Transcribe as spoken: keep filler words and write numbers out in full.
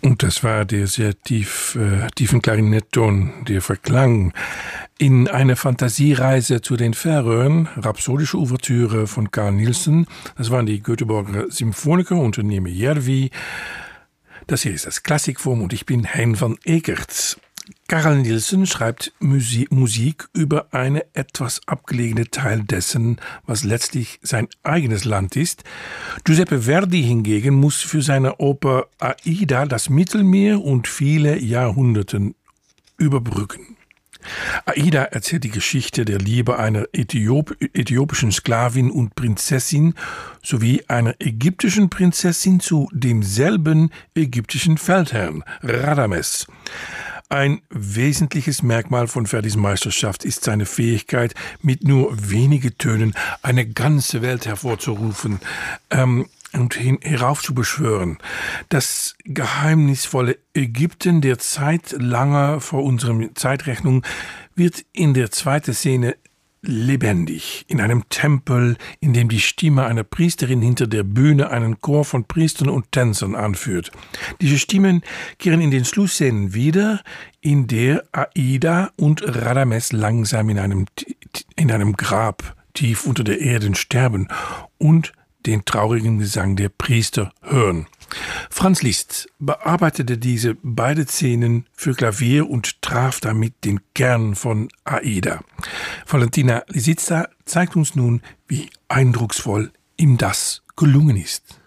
Und das war der sehr tief, äh, tiefen Klarinettton, der verklang in eine Fantasiereise zu den Färöern, rhapsodische Ouvertüre von Carl Nielsen. Das waren die Göteborger Symphoniker unter Niemi Järvi. Das hier ist das Klassikform und ich bin Hein van Ekert. Carl Nielsen schreibt Musi- Musik über eine etwas abgelegene Teil dessen, was letztlich sein eigenes Land ist. Giuseppe Verdi hingegen muss für seine Oper Aida das Mittelmeer und viele Jahrhunderte überbrücken. Aida erzählt die Geschichte der Liebe einer Äthiop- äthiopischen Sklavin und Prinzessin sowie einer ägyptischen Prinzessin zu demselben ägyptischen Feldherrn, Radames. Ein wesentliches Merkmal von Verdis Meisterschaft ist seine Fähigkeit, mit nur wenigen Tönen eine ganze Welt hervorzurufen ähm, und hin, heraufzubeschwören. Das geheimnisvolle Ägypten der Zeit langer vor unserer Zeitrechnung wird in der zweiten Szene lebendig, in einem Tempel, in dem die Stimme einer Priesterin hinter der Bühne einen Chor von Priestern und Tänzern anführt. Diese Stimmen kehren in den Schlussszenen wieder, in der Aida und Radames langsam in einem, in einem Grab tief unter der Erde sterben und den traurigen Gesang der Priester hören. Franz Liszt bearbeitete diese beiden Szenen für Klavier und traf damit den Kern von Aida. Valentina Lisitsa zeigt uns nun, wie eindrucksvoll ihm das gelungen ist.